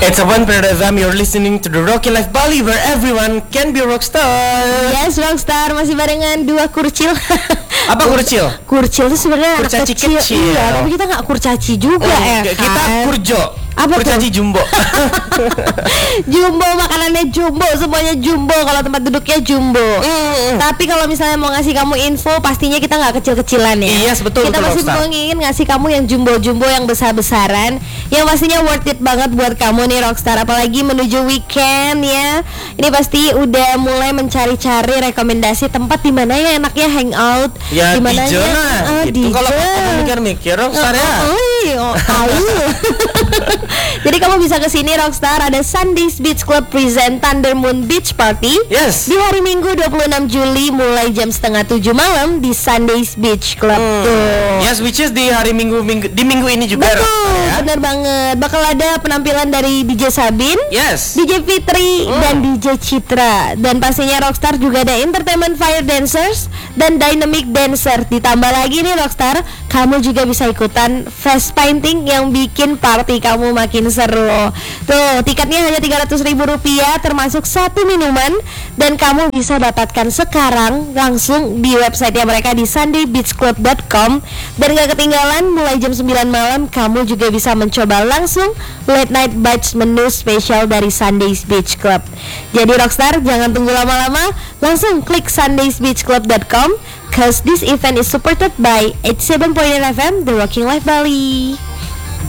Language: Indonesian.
It's a one period FM. You're listening to the Rocky Life Bali, where everyone can be a rockstar. Yes, rockstar, masih barengan dua kurcil. Apa kurcil? Kurcil itu sebenarnya anak Kurcaci kecil. kecil. Iya, tapi kita nggak kurcaci juga Kita kan? kurjo. Apa kurcaci tuh? jumbo. Jumbo, makanannya jumbo, semuanya jumbo. Kalau tempat duduknya jumbo. Tapi kalau misalnya mau ngasih kamu info, pastinya kita nggak kecil-kecilan ya. Yes, betul. Kita masih mau ingin ngasih kamu yang jumbo-jumbo, yang besar-besaran, yang pastinya worth it banget buat kamu nih rockstar. Apalagi menuju weekend ya. Ini pasti udah mulai mencari-cari rekomendasi tempat di mana ya enaknya hangout. Ya, di mana gitu. Kalau kamu mikir-mikir rockstar ya. Jadi kamu bisa kesini rockstar. Ada Sundays Beach Club present Thunder Moon Beach Party. Yes. Di hari Minggu 26 Juli mulai jam 6:30 malam di Sundays Beach Club tuh. Yes, which is di hari minggu di minggu ini juga. Betul, ya? benar banget. Bakal ada penampilan dari DJ Sabin, Yes. DJ Fitri, dan DJ Citra. Dan pastinya rockstar juga ada entertainment fire dancers dan dynamic dancer. Ditambah lagi nih rockstar, kamu juga bisa ikutan face painting yang bikin party kamu makin seru. Tuh, tiketnya hanya Rp300.000 termasuk satu minuman, dan kamu bisa dapatkan sekarang langsung di website mereka di sundaybeachclub.com. Dan gak ketinggalan, mulai jam 9 malam kamu juga bisa mencoba langsung late night bites menu spesial dari Sundays Beach Club. Jadi rockstar, jangan tunggu lama-lama, langsung klik sundaysbeachclub.com, cause this event is supported by 87.9 FM The Rocking Life Bali.